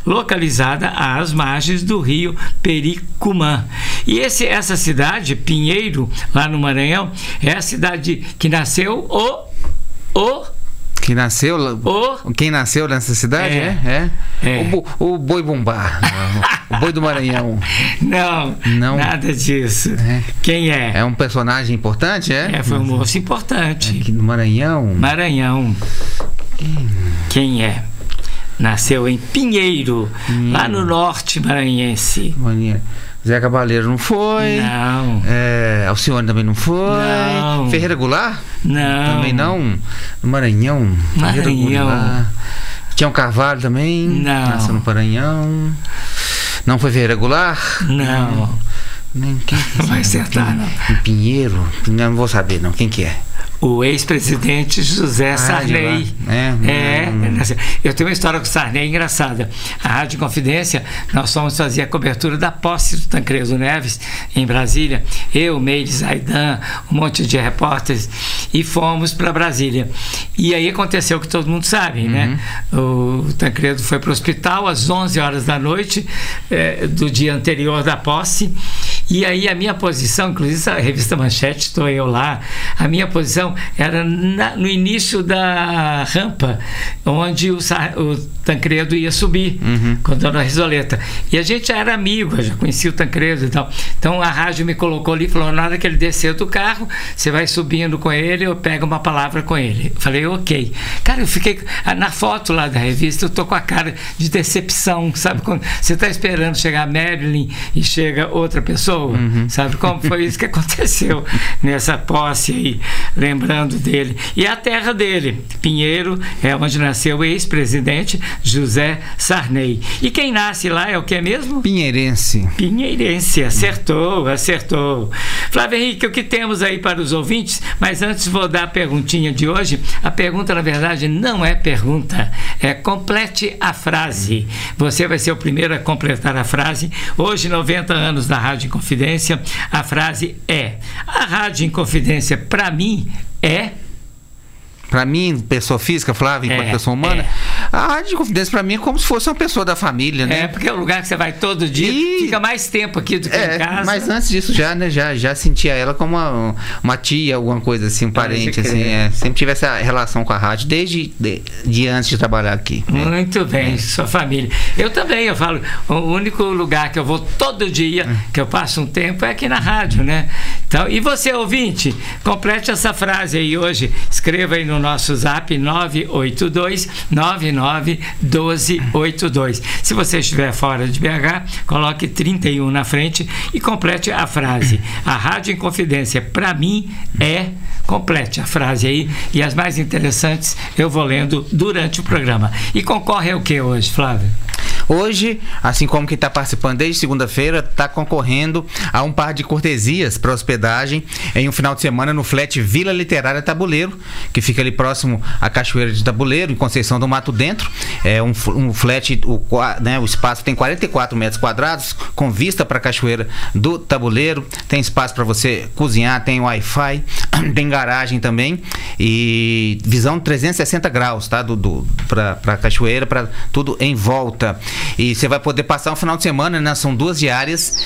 localizada às margens do rio Pericumã. E essa cidade, Pinheiro, lá no Maranhão, é a cidade que nasceu Quem nasceu nessa cidade? O boi bumbá, o boi do Maranhão. Não, nada disso. Quem é? É um personagem importante, foi um moço importante. Aqui no Maranhão. Quem é? Nasceu em Pinheiro, lá no norte maranhense. Zé Cabaleiro não foi. Não. Alcione também não foi. Não. Ferreira Goulart? Não. Também não. No Maranhão. Tião Carvalho também? Não. Nasceu no Maranhão. Não foi Ferreira Goulart? Não. Nem quem? Não vai acertar, não. Em Pinheiro? Não vou saber, não. Quem que é? O ex-presidente José Sarney. Eu tenho uma história com o Sarney engraçada. A Rádio Confidência, nós fomos fazer a cobertura da posse do Tancredo Neves em Brasília. Eu, Meides, Aidan, um monte de repórteres, e fomos para Brasília. E aí aconteceu o que todo mundo sabe, né? O Tancredo foi para o hospital às 11 horas da noite do dia anterior da posse. E aí a minha posição, inclusive a revista Manchete, estou eu lá, a minha posição era no início da rampa, onde o Tancredo ia subir, com a dona Risoleta. E a gente já era amigo, eu já conhecia o Tancredo e tal. Então a rádio me colocou ali e falou: na hora que ele descer do carro, você vai subindo com ele, eu pego uma palavra com ele. Eu falei: ok. Cara, eu fiquei na foto lá da revista, eu tô com a cara de decepção, sabe? Quando você está esperando chegar a Marilyn e chega outra pessoa, sabe como foi isso que aconteceu nessa posse aí, lembrando dele. E a terra dele, Pinheiro, é onde nasceu o ex-presidente José Sarney. E quem nasce lá é o que mesmo? Pinheirense, acertou. Flávio Henrique, o que temos aí para os ouvintes? Mas antes vou dar a perguntinha de hoje. A pergunta, na verdade, não é pergunta, é complete a frase. Você vai ser o primeiro a completar a frase. Hoje, 90 anos da Rádio Inconfidência, a frase é: a Rádio Inconfidência, para mim, é... Para mim, pessoa física, Flávio, enquanto pessoa humana, a Rádio Confidência para mim é como se fosse uma pessoa da família, né? Porque é o lugar que você vai todo dia, fica mais tempo aqui do que em casa. Mas antes disso já sentia ela como uma tia, alguma coisa assim, um parente, assim. Sempre tive essa relação com a rádio desde antes de trabalhar aqui. Muito bem, sua família. Eu também, eu falo, o único lugar que eu vou todo dia, que eu passo um tempo, é aqui na rádio, né? Então, e você, ouvinte, complete essa frase aí hoje, escreva aí no nosso zap 982991282. Se você estiver fora de BH, coloque 31 na frente e complete a frase. A Rádio Inconfidência, para mim, é... Complete a frase aí, e as mais interessantes eu vou lendo durante o programa. E concorre ao que hoje, Flávio? Hoje, assim como quem está participando desde segunda-feira, está concorrendo a um par de cortesias para hospedagem em um final de semana no flat Vila Literária Tabuleiro, que fica ali próximo à Cachoeira de Tabuleiro, em Conceição do Mato Dentro. É um flat, o espaço tem 44 metros quadrados, com vista para a Cachoeira do Tabuleiro. Tem espaço para você cozinhar, tem Wi-Fi, tem garagem também, e visão 360 graus, tá? Para a cachoeira, para tudo em volta. E você vai poder passar um final de semana, né? São 2 diárias.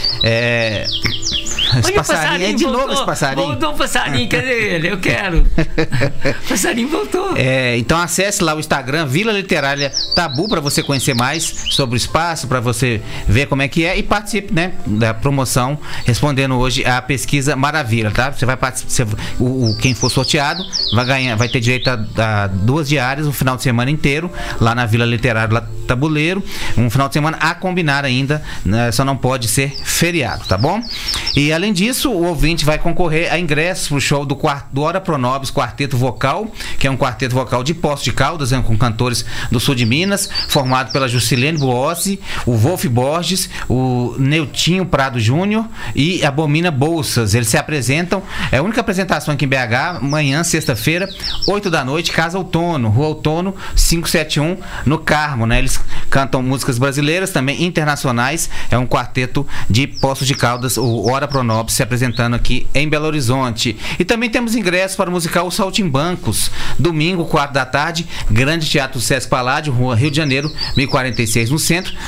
Esse passarinho, de novo esse passarinho. Voltou o passarinho, cadê ele? Eu quero. O passarinho voltou. Então acesse lá o Instagram Vila Literária Tabu para você conhecer mais sobre o espaço, para você ver como é que é, e participe, né, da promoção, respondendo hoje a pesquisa Maravilha, tá? Você vai participar, quem for sorteado vai ter direito a 2 diárias, um final de semana inteiro lá na Vila Literária Tabuleiro, um final de semana a combinar ainda, né? Só não pode ser feriado, tá bom? E além disso, o ouvinte vai concorrer a ingressos pro show do Hora Pronobis Quarteto Vocal, que é um quarteto vocal de Poços de Caldas, né, com cantores do sul de Minas, formado pela Juscelene Buossi, o Wolf Borges, o Neutinho Prado Júnior e a Bomina Bolsas. Eles se apresentam, é a única apresentação aqui em BH, amanhã, sexta-feira, 8 da noite, Casa Outono, Rua Outono, 571, no Carmo, né? Eles cantam músicas brasileiras, também internacionais. É um quarteto de Poços de Caldas, o Hora Pronobis, se apresentando aqui em Belo Horizonte. E também temos ingressos para o musical Os Saltimbancos, domingo, 4 da tarde, Grande Teatro Sesc Paládio, Rua Rio de Janeiro, 1046, no centro.